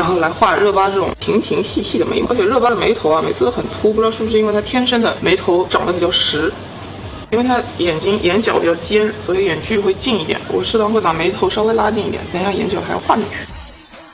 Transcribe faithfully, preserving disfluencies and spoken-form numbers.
然后来画热巴这种平平细细的眉毛。而且热巴的眉头啊，每次都很粗，不知道是不是因为她天生的眉头长得比较实。因为她眼睛眼角比较尖，所以眼距会近一点。我适当会把眉头稍微拉近一点，等一下眼角还要画进去。